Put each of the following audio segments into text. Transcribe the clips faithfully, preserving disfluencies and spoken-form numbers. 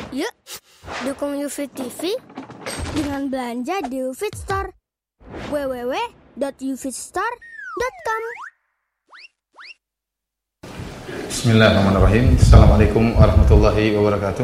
Yuk, dukung UFIT T V dengan belanja di UFIT Store. w w w dot ufitstore dot com. Bismillahirrahmanirrahim. Assalamualaikum warahmatullahi wabarakatuh.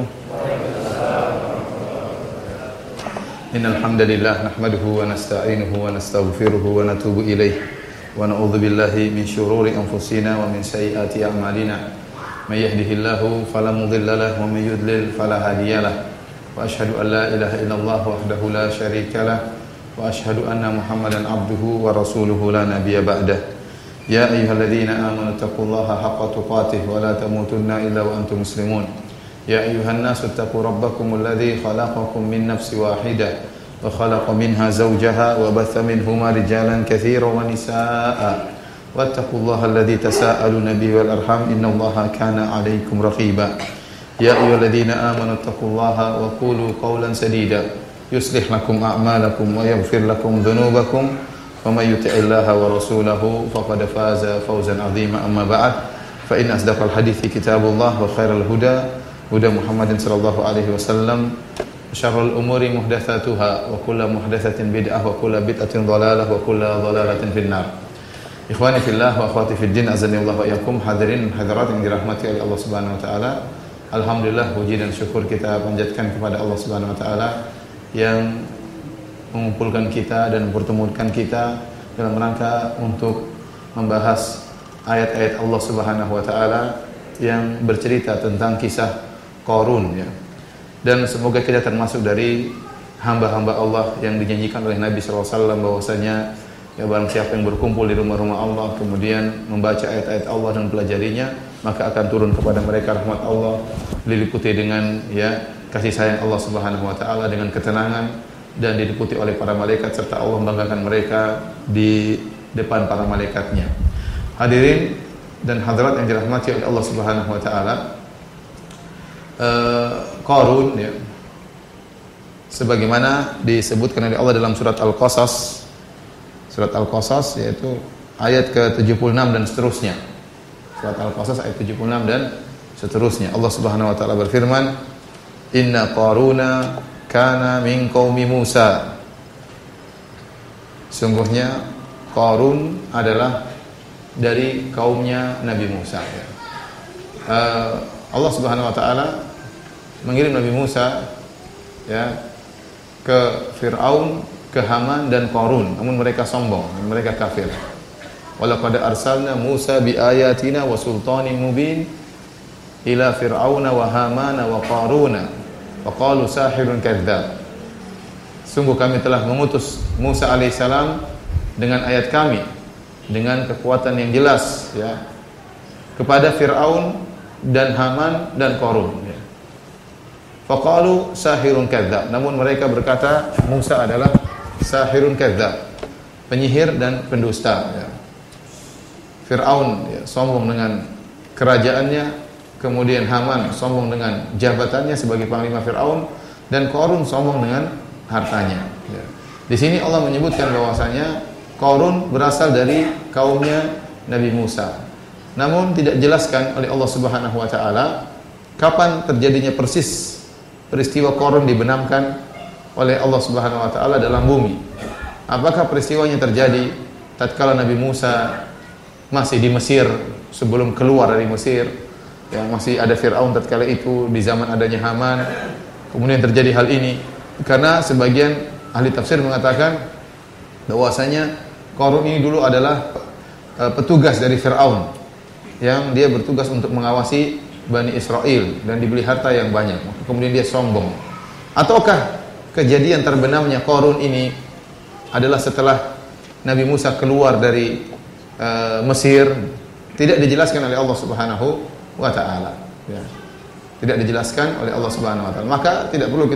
Innal hamdalillah nahmaduhu wa nasta'inuhu wa nastaghfiruhu wa natubu ilayh wa na'udzu billahi min shururi anfusina wa min sayyiati a'malina. May yahdihillahu fala mudilla lahu wa may yudlil fala hadiyalah. Wa asyhadu an la ilaha illallah wahdahu la syarikalah wa asyhadu anna Muhammadan abduhu wa rasuluhu la nabiyya ba'dah. Ya ayyuhalladzina amanu taqullaha haqqa tuqatih wa la tamutunna illa wa antum muslimun. Ya ayyuhan nasu taqu rabbakumul ladzi khalaqakum min nafsin wahidah wa khalaqa minha zawjaha wa batha minhuma rijalan katsiran wa nisaa'a. Wattaqullaha alladzi tasaaluna bihi wal arham innallaha kana 'alaikum raqiba. Ya ayyuhalladzina amanu taqullaha wa qulu qawlan sadida yuslih lakum a'malakum wa yaghfir lakum dhunubakum wa may yuti'illaha wa rasulahu faqad faza fawzan 'azima. Amma ba'd, fa in asdaqal hadithi kitabullah wa khairal huda huda Muhammadin sallallahu alaihi wasallam, syarrul umuri muhdatsatuha wa kullu muhdatsatin bid'ah wa kullu bid'atin dhalalah wa kullu dhalalatin finnar. Ikhwani fillah wa akhwati fid din, azani Allah wa iyyakum. Hadirin hadirat yang dirahmati oleh Allah Subhanahu wa taala. Alhamdulillah, puji dan syukur kita panjatkan kepada Allah Subhanahu wa taala yang mengumpulkan kita dan mempertemukan kita dalam rangka untuk membahas ayat-ayat Allah Subhanahu wa taala yang bercerita tentang kisah Qarun, ya. Dan semoga kita termasuk dari hamba-hamba Allah yang dinyanyikan oleh Nabi sallallahu alaihi wasallam bahwasanya ya, barang siapa yang berkumpul di rumah-rumah Allah kemudian membaca ayat-ayat Allah dan pelajarinya, maka akan turun kepada mereka rahmat Allah diliputi dengan ya kasih sayang Allah Subhanahu wa taala, dengan ketenangan, dan diliputi oleh para malaikat serta Allah membanggakan mereka di depan para malaikatnya. Hadirin dan hadirat yang dirahmati oleh Allah Subhanahu wa taala, uh, Qarun, ya, sebagaimana disebutkan oleh Allah dalam surat Al-Qasas, surat Al-Qasas yaitu ayat ke tujuh puluh enam dan seterusnya. Surat Al-Qasas ayat tujuh puluh enam dan seterusnya. Allah Subhanahu wa taala berfirman, "Inna Qaruna kana min qaumi Musa." Sungguhnya Qarun adalah dari kaumnya Nabi Musa. Uh, Allah Subhanahu wa taala mengirim Nabi Musa ya ke Fir'aun, ke Haman dan Qarun, namun mereka sombong, mereka kafir. Walaqad arsalna Musa biayatina wa sultanin mubin ila Fir'auna wa Hamana wa Qaruna wa qalu sahirun kadzdzab. Sungguh kami telah mengutus Musa alaihissalam dengan ayat kami, dengan kekuatan yang jelas, ya, kepada Fir'aun dan Haman dan Qarun, ya. Faqalu sahirun kadzdzab, namun mereka berkata Musa adalah sahirun kadzdzab, penyihir dan pendusta, ya. Fir'aun ya, sombong dengan kerajaannya, kemudian Haman sombong dengan jabatannya sebagai panglima Fir'aun, dan Qarun sombong dengan hartanya, ya. Di sini Allah menyebutkan bahwasanya Qarun berasal dari kaumnya Nabi Musa. Namun tidak dijelaskan oleh Allah Subhanahu wa taala kapan terjadinya persis peristiwa Qarun dibenamkan oleh Allah Subhanahu wa taala dalam bumi. Apakah peristiwanya terjadi tatkala Nabi Musa masih di Mesir, sebelum keluar dari Mesir, ya, masih ada Fir'aun tatkala itu, di zaman adanya Haman, kemudian terjadi hal ini? Karena sebagian ahli tafsir mengatakan bahwasanya Qarun ini dulu adalah uh, petugas dari Fir'aun yang dia bertugas untuk mengawasi Bani Israel dan diberi harta yang banyak. Kemudian dia sombong. Ataukah kejadian terbenamnya Qarun ini adalah setelah Nabi Musa keluar dari uh, Mesir? Tidak dijelaskan oleh Allah Subhanahu wa taala, ya. Tidak dijelaskan oleh Allah Subhanahu wa taala. Maka tidak perlu kita